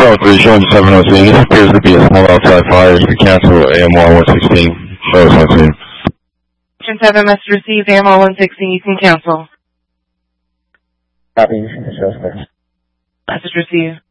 Tower 3 showing 703. This appears to be a small outside fire. You can cancel AMR 116. Show us on scene. 7 message received, AMR 116, you can cancel. Copy, you can show us. Message received.